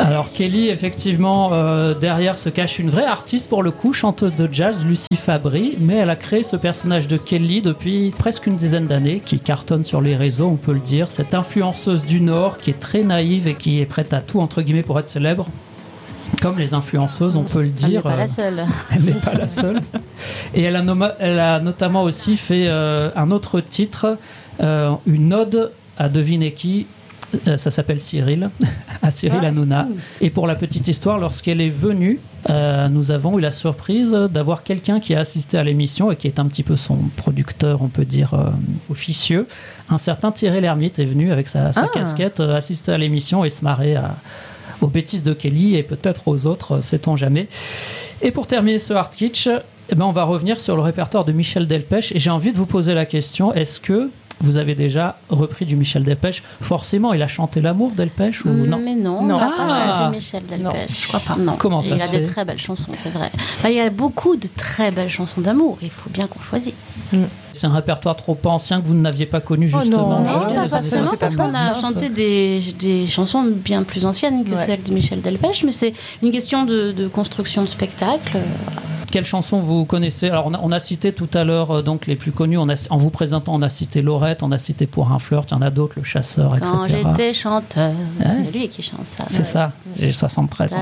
Alors Kelly, effectivement, derrière se cache une vraie artiste pour le coup, chanteuse de jazz, Lucy Fabry, mais elle a créé ce personnage de Kelly depuis presque une dizaine d'années, qui cartonne sur les réseaux, on peut le dire. Cette influenceuse du Nord qui est très naïve et qui est prête à tout, entre guillemets, pour être célèbre. Comme les influenceuses, on peut le dire. Elle n'est pas la seule. Elle n'est pas la seule. Et elle a notamment aussi fait un autre titre, une ode à devinez qui. Ça s'appelle Cyril, à Cyril Hanouna. Et pour la petite histoire, lorsqu'elle est venue, nous avons eu la surprise d'avoir quelqu'un qui a assisté à l'émission et qui est un petit peu son producteur, on peut dire, officieux. Un certain Thierry Lhermitte est venu avec sa casquette assister à l'émission et se marrer aux bêtises de Kelly et peut-être aux autres, sait-on jamais. Et pour terminer ce Hard Kitsch, on va revenir sur le répertoire de Michel Delpech. Et j'ai envie de vous poser la question, est-ce que vous avez déjà repris du Michel Delpech? Forcément, il a chanté l'amour, Delpech, ou non? Mais non, on n'a pas chanté Michel Delpech. Non, je crois pas. Non. Comment ça se fait? Il a des très belles chansons, c'est vrai. Il y a beaucoup de très belles chansons d'amour. Il faut bien qu'on choisisse. C'est un répertoire trop ancien que vous n'aviez pas connu, justement. Non, pas forcément, parce qu'on a chanté des chansons bien plus anciennes que celles de Michel Delpech, mais c'est une question de construction de spectacle. Quelles chansons vous connaissez? Alors on a cité tout à l'heure donc les plus connues. En vous présentant, on a cité Laurette, on a cité Pour un flirt, il y en a d'autres, Le Chasseur, etc. Quand j'étais chanteur, c'est lui qui chante ça. C'est ça. J'ai 73 ans.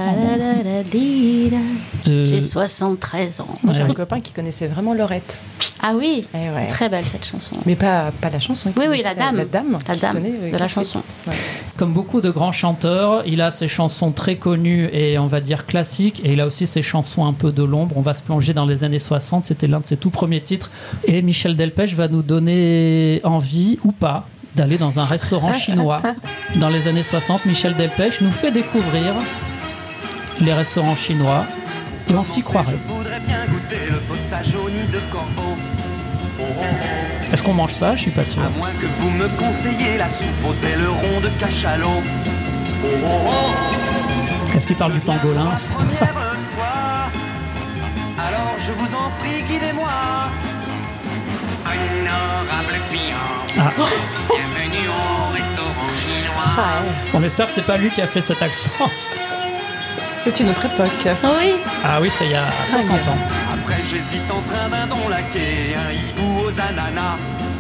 J'ai 73 ans. Moi, j'ai un copain qui connaissait vraiment Laurette. Ah oui, très belle cette chanson. Mais pas la chanson. Oui, la dame. La dame de la chanson. Ouais. Comme beaucoup de grands chanteurs, il a ses chansons très connues et on va dire classiques, et il a aussi ses chansons un peu de l'ombre. On va se plonger dans les années 60, c'était l'un de ses tout premiers titres. Et Michel Delpech va nous donner envie, ou pas, d'aller dans un restaurant chinois. Dans les années 60, Michel Delpech nous fait découvrir les restaurants chinois, et on s'y croirait. Je voudrais bien goûter le potage au nid de corbeau. Est-ce qu'on mange ça? Je suis pas sûr. À moins que vous me conseillez la soupe aux ailerons de cachalot. Est-ce qu'il parle du pangolin? Alors je vous en prie, guidez-moi. Honorable client, bienvenue au restaurant chinois. On espère que c'est pas lui qui a fait cet accent. C'est une autre époque. Oui. Ah oui, c'était il y a 60 ans. Après j'hésite entre un dindon laqué et un hibou aux ananas.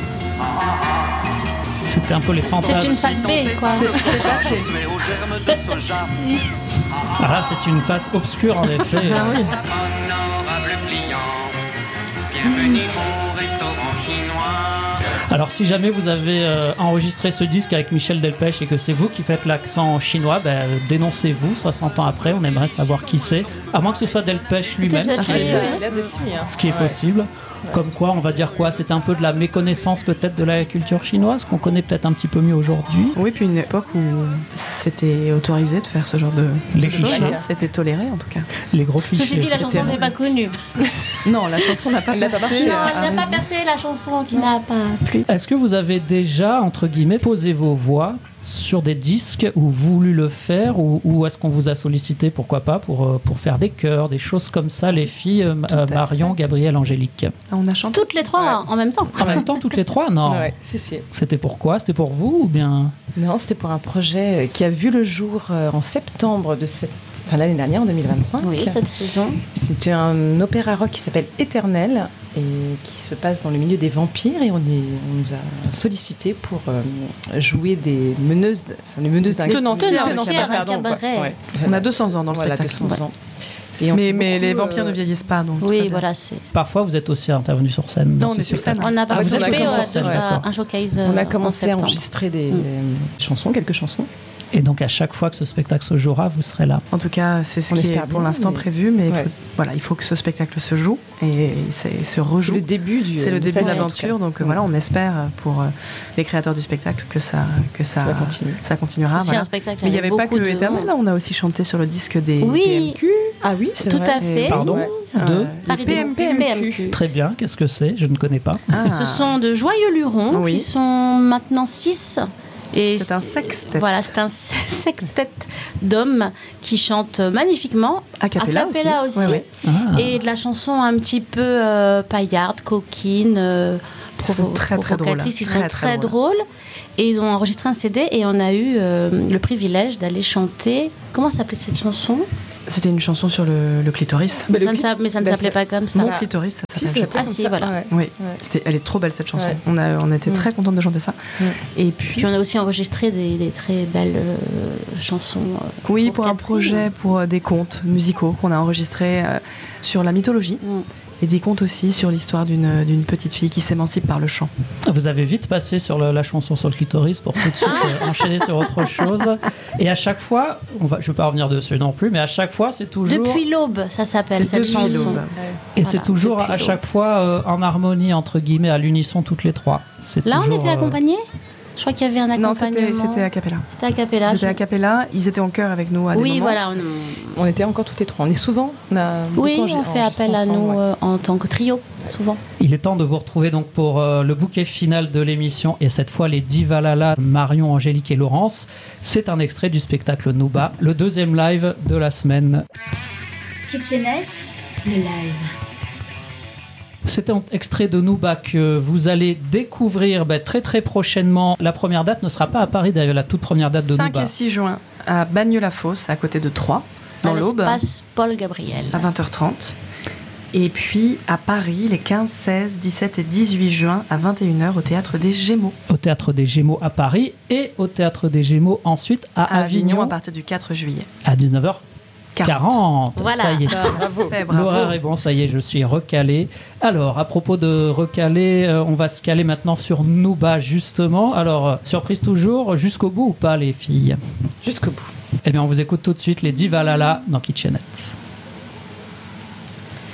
C'était un peu les fantasmes. C'est une face B, quoi. Josué aux germes de soja. Ah là, c'est une face obscure en effet. Honorable client, bienvenue au restaurant chinois. Alors si jamais vous avez enregistré ce disque avec Michel Delpech et que c'est vous qui faites l'accent chinois, dénoncez-vous 60 ans après, on aimerait savoir qui c'est, à moins que ce soit Delpech lui-même, ce qui est possible. Comme quoi, on va dire quoi? C'était un peu de la méconnaissance peut-être de la culture chinoise, qu'on connaît peut-être un petit peu mieux aujourd'hui. Oui, puis une époque où c'était autorisé de faire ce genre de clichés. C'était toléré en tout cas. Les gros clichés. Ceci dit, la chanson n'est pas connue. Non, la chanson n'a pas percé. Non, elle n'a pas percé, la chanson qui n'a pas plu. Est-ce que vous avez déjà, entre guillemets, posé vos voix sur des disques ou voulu le faire, ou est-ce qu'on vous a sollicité, pourquoi pas, pour pour faire des chœurs, des choses comme ça, les filles, Marion, Gabrielle, Angélique. On a chanté toutes les trois en même temps. En même temps, toutes les trois, non? Ouais, si. C'était pourquoi? C'était pour vous ou bien? Non, c'était pour un projet qui a vu le jour en septembre de l'année dernière, en 2025. Oui, cette saison. C'était un opéra rock qui s'appelle Éternel et qui se passe dans le milieu des vampires, et on nous a sollicité pour jouer des meneuses, les meneuses d'un cabaret. Ouais. On a 200 ans dans le spectacle. 200 ans. Mais les vampires ne vieillissent pas, donc. Oui, voilà, c'est. Parfois, vous êtes aussi intervenu sur scène. Non, on est sur scène. On a participé à un showcase. On a commencé à enregistrer des chansons, quelques chansons. Et donc, à chaque fois que ce spectacle se jouera, vous serez là. En tout cas, c'est ce qui est pour l'instant prévu, mais il faut que ce spectacle se joue et se rejoue. C'est le début de l'aventure, donc voilà, on espère pour les créateurs du spectacle que ça continuera. C'est un spectacle. Mais il n'y avait pas que Éternel, là, on a aussi chanté sur le disque des PMQ. Ah oui, c'est tout vrai. À fait. Pardon. Paris PMQ. Très bien, qu'est-ce que c'est? Je ne connais pas. Ce sont de joyeux lurons qui sont maintenant 6. Et c'est un sextet. Voilà, c'est un sextet d'hommes qui chantent magnifiquement, a cappella aussi. Ouais. Et de la chanson un petit peu paillarde, coquine, ils sont très drôles. Ils sont très drôles. Et ils ont enregistré un CD et on a eu le privilège d'aller chanter. Comment s'appelait cette chanson ? C'était une chanson sur le clitoris. Mais ça ne s'appelait pas comme ça. Mon clitoris, ça s'appelle. Ah si, voilà. Ouais. Oui, elle est trop belle cette chanson. Ouais. On était très contente de chanter ça. Et puis on a aussi enregistré des très belles chansons. Oui, pour un projet, pour des contes musicaux qu'on a enregistrés sur la mythologie. Et des contes aussi sur l'histoire d'une petite fille qui s'émancipe par le chant. Vous avez vite passé sur la chanson sur le clitoris pour tout de suite enchaîner sur autre chose. Et à chaque fois, je ne vais pas revenir dessus non plus, mais à chaque fois, c'est toujours... Depuis l'aube, ça s'appelle cette chanson. Et c'est toujours à chaque fois en harmonie, entre guillemets, à l'unisson toutes les trois. Là, on était accompagnés ? Je crois qu'il y avait un accompagnement. Non, c'était a cappella. C'était a cappella. C'était a cappella. Ils étaient en chœur avec nous à des moments. Oui, voilà. On était encore toutes les trois. On est souvent... on fait appel à nous en tant que trio, souvent. Il est temps de vous retrouver donc pour le bouquet final de l'émission. Et cette fois, les Divalala, Marion, Angélique et Laurence. C'est un extrait du spectacle Nouba, le deuxième live de la semaine. Kitchenette, le live. C'est un extrait de Nouba que vous allez découvrir très très prochainement. La première date ne sera pas à Paris, d'ailleurs, la toute première date de 5 Nouba. 5 et 6 juin à Bagnes-la-Fosse, à côté de Troyes, dans l'Aube. À l'espace Paul Gabriel. À 20h30. Et puis à Paris, les 15, 16, 17 et 18 juin, à 21h, au Théâtre des Gémeaux. Au Théâtre des Gémeaux à Paris et au Théâtre des Gémeaux ensuite à Avignon. À partir du 4 juillet. À 19h. 40. Voilà, ça y est. Bravo. L'horaire est bon, ça y est, je suis recalé. Alors, à propos de recaler, on va se caler maintenant sur Nouba, justement. Alors, surprise toujours, jusqu'au bout ou pas, les filles ? Jusqu'au bout. Eh bien, on vous écoute tout de suite, les Divalala dans Kitchenette.